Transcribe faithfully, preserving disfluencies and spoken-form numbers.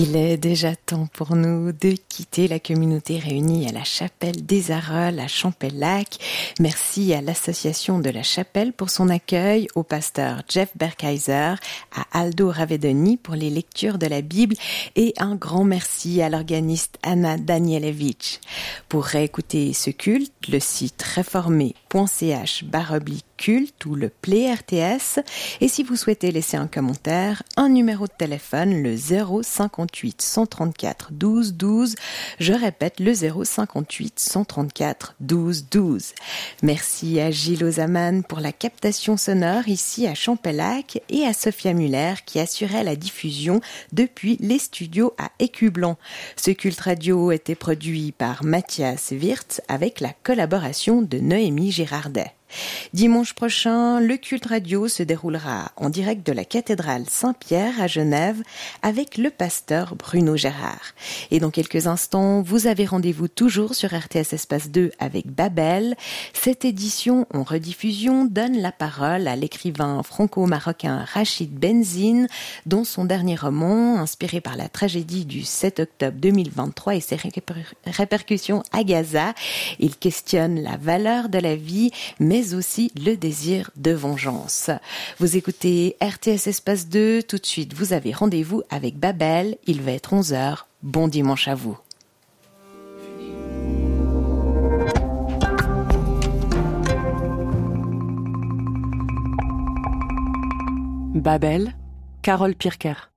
Il est déjà temps pour nous de quitter la communauté réunie à la chapelle des Arolles à Champellac. Merci à l'association de la chapelle pour son accueil, au pasteur Jeff Berkaiser, à Aldo Ravedoni pour les lectures de la Bible et un grand merci à l'organiste Anna Danielewicz. Pour réécouter ce culte, le site réformé point c h barre oblique culte ou le Play R T S. Et si vous souhaitez laisser un commentaire, un numéro de téléphone, le zéro cinquante-huit cent trente-quatre douze douze. Je répète, le zéro cinquante-huit cent trente-quatre douze douze. Merci à Gilles Ozaman pour la captation sonore ici à Champellac et à Sophia Muller qui assurait la diffusion depuis les studios à Écublens. Ce culte radio était produit par Mathias Wirtz avec la collaboration de Noémie Girardet. Dimanche prochain, le culte radio se déroulera en direct de la cathédrale Saint-Pierre à Genève avec le pasteur Bruno Gérard. Et dans quelques instants, vous avez rendez-vous toujours sur R T S Espace deux avec Babel. Cette édition en rediffusion donne la parole à l'écrivain franco-marocain Rachid Benzine, dont son dernier roman, inspiré par la tragédie du sept octobre deux mille vingt-trois et ses répercussions à Gaza, il questionne la valeur de la vie, mais mais aussi le désir de vengeance. Vous écoutez R T S Espace deux, tout de suite vous avez rendez-vous avec Babel, il va être onze heures, bon dimanche à vous. Babel, Carole Pirker.